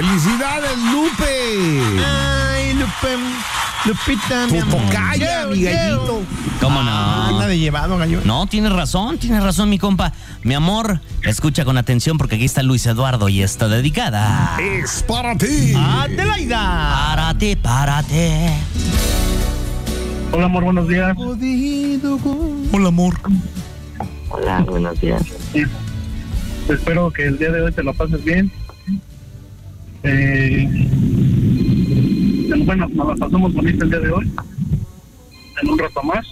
¡Felicidades, Lupe! Ay, Lupita, Tu tocaya, mi gallito. ¿Cómo no? Anda de llevado, gallo. No, tienes razón, mi compa. Mi amor, escucha con atención porque aquí está Luis Eduardo y está dedicada. Es para ti. Adelaida. Párate. Hola, amor, buenos días. Hola, amor. Hola, buenos días. Sí. Espero que el día de hoy te lo pases bien. Bueno, nos la pasamos bonita el día de hoy. En un rato más.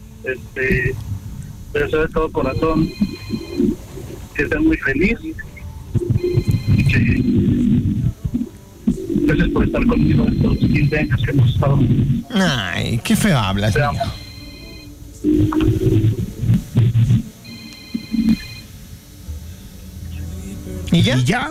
Te deseo de todo corazón que estés muy feliz. Y que gracias por estar conmigo estos 15 años que hemos estado. Ay, qué feo hablas. Te amo. ¿Y ya? ¿Y ya?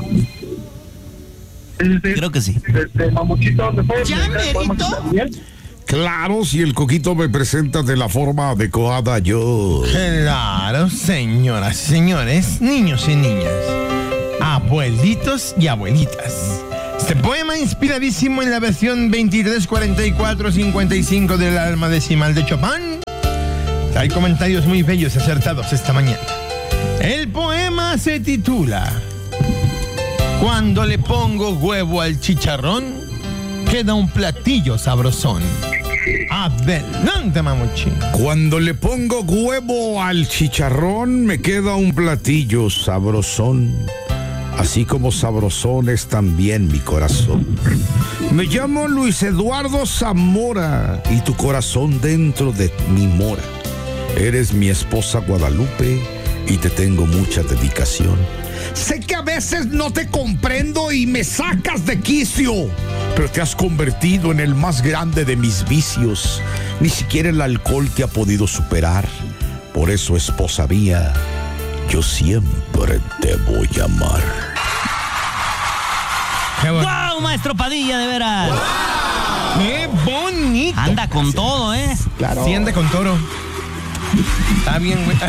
Sí. Creo que sí. Mamuchito, ¿me puedes ¿Ya, dedicar poemas Merito? también? Claro, si el coquito me presenta de la forma adecuada, yo... Claro, señoras y señores, niños y niñas, abuelitos y abuelitas. Este poema inspiradísimo en la versión 234455 del alma decimal de Chopin. Hay comentarios muy bellos y acertados esta mañana. El poema se titula Cuando le pongo huevo al chicharrón, queda un platillo sabrosón. Adelante, mamuchín. Cuando le pongo huevo al chicharrón, me queda un platillo sabrosón. Así como sabrosón es también mi corazón. Me llamo Luis Eduardo Zamora y tu corazón dentro de mi mora. Eres mi esposa Guadalupe y te tengo mucha dedicación. Sé que a veces no te comprendo y me sacas de quicio, pero te has convertido en el más grande de mis vicios. Ni siquiera el alcohol te ha podido superar. Por eso, esposa mía, yo siempre te voy a amar. ¡Wow, maestro Padilla, de veras! ¡Qué bonito! Anda con todo, ¿eh? Claro. Sí, anda con toro. Está bien, güey.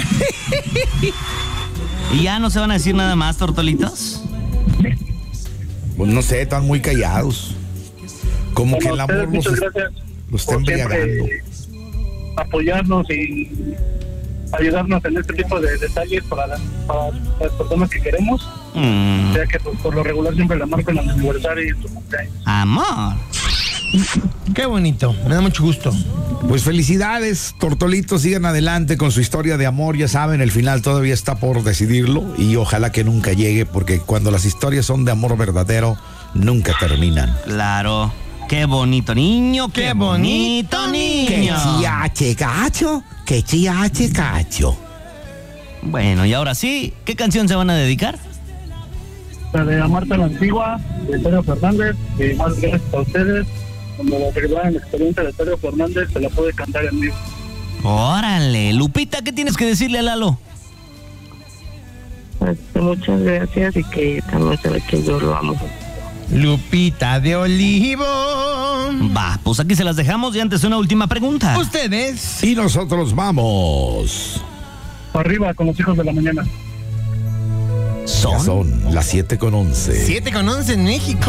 ¿Y ya no se van a decir nada más, tortolitos? Pues no sé, están muy callados. Como que el Bueno, amor muchas gracias los está por siempre embriagando. apoyarnos y ayudarnos en este tipo de detalles para las personas que queremos, ya que pues, por lo regular siempre la marco en el aniversario y en su cumpleaños. Amor. Qué bonito, me da mucho gusto. Pues felicidades, Tortolitos, sigan adelante con su historia de amor. Ya saben, el final todavía está por decidirlo y ojalá que nunca llegue, porque cuando las historias son de amor verdadero, nunca terminan. Claro. Qué bonito niño, qué bonito niño. Que chiache cacho. Bueno, y ahora sí, ¿qué canción se van a dedicar? La de Amarte a la Antigua, de Sergio Fernández, y más gracias a ustedes. Cuando la regalan la experiencia de Sergio Fernández, se la puede cantar en vivo. Órale, Lupita, ¿qué tienes que decirle a Lalo? Pues, muchas gracias y que también sabe que yo lo amo. Lupita de Olivo. Va, pues aquí se las dejamos y antes una última pregunta. Ustedes. Y nosotros vamos. Arriba con los hijos de la mañana. Ya son las 7:11. 7:11 en México.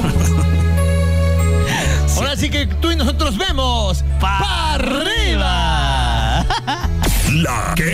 Ahora sí que tú y nosotros vemos. ¡Pa' arriba! La que